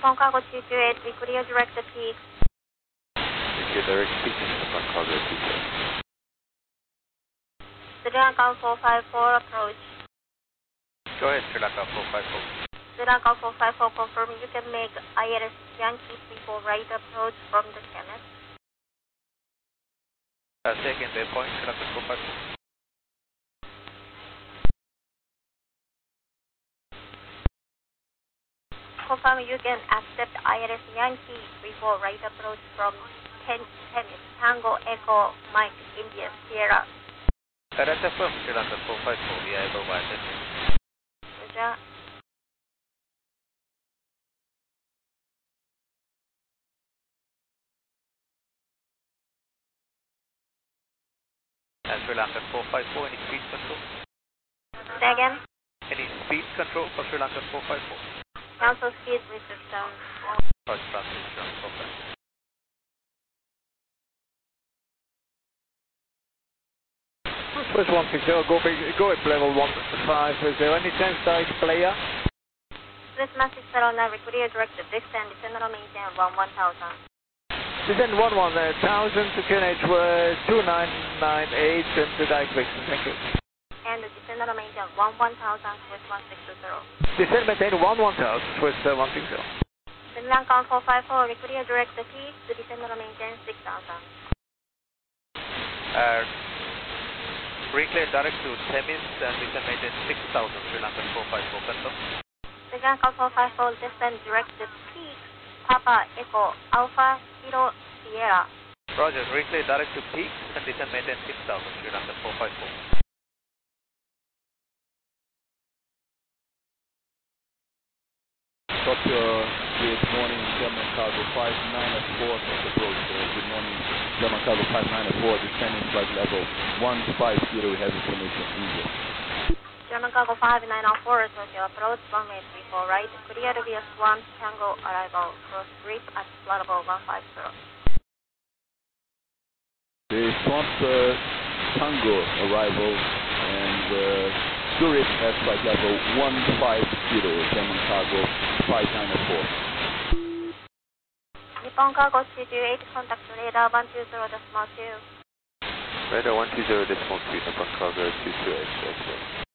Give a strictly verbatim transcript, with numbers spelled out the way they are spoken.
Nippon Cargo two two eight, we clear direct to peak. We clear direct peak, Nippon Cargo two two eight. Sri Lanka four five four approach. Go ahead, Sri Lanka four five four. Sri Lanka four five four confirming you can make I L S Yankee three four right approach from the channel. Uh, second waypoint, Sri Lanka four five four. Confirm you can accept I L S Yankee three four right approach from ten Tennis Tango Echo Mike India Sierra. Uh, that's affirmed, Sri Lanka four five four, we are able by attention. Roger. Uh, Sri Lanka four five four, any speed control? Say again? Any speed control for Sri Lanka four five four? Cancel speed system. First transition, four five four. Switch one six zero, go big, go at level one five zero. Any chance direct player? Swiss Massive zero nine, we clear direct to descend, descend on maintain one one thousand. Descend one one thousand to Q N H was two nine nine eight and the direct vixen, thank you. And descend on maintain one one thousand, Swiss one six zero. Descend maintain one one thousand, Swiss uh, one six zero. Sri Lanka four five four, we clear direct to peak to descend on maintain six thousand. Uh, Reclear direct to Themis and we can maintain six thousand, Sri Lanka four five four, confirm. Sri Lanka four five four, descend direct to peak, Papa Echo Alpha Kilo Sierra. Roger, reclear direct to peak and we can maintain six thousand, Sri Lanka four five four. Doctor, good morning, German Cargo five nine four, approach. Uh, good morning, German Cargo five nine four, descending flight level one five zero, we have information, India. German Cargo five nine four, Tokyo approach, runway three four right, clear to be a Swan Tango arrival, cross grip at flight level one five zero. The Swamp uh, Tango arrival and uh, Zurich at flight level one five zero, German Cargo five nine four. Nippon Cargo two two eight, contact radar one two zero decimal two. Radar one two zero decimal two, Nippon Cargo two two eight,